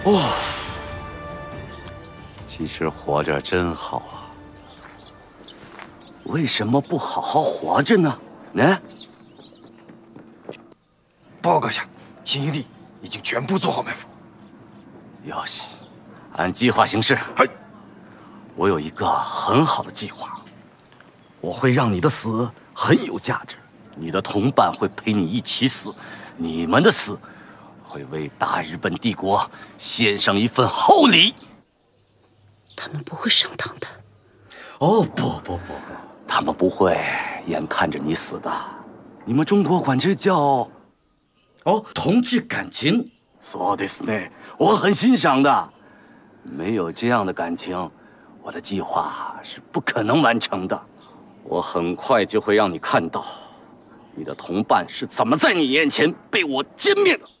哦，其实活着真好啊，为什么不好好活着呢？ 报告下，新营地已经全部做好埋伏。 要西，按计划行事。 嗨， 我有一个很好的计划，我会让你的死很有价值，你的同伴会陪你一起死，你们的死会为大日本帝国献上一份厚礼。 他们不会上当的。 哦，不，他们不会眼看着你死的。你们中国管这叫同志感情。そうですね，我很欣赏的。没有这样的感情，我的计划是不可能完成的。我很快就会让你看到，你的同伴是怎么在你眼前被我歼灭的。